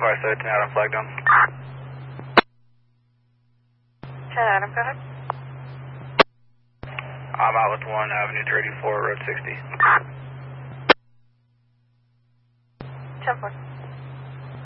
517 Adam, flag down. 10 Adam, go ahead. I'm out with 1 Avenue 34, Road 60. 10-4.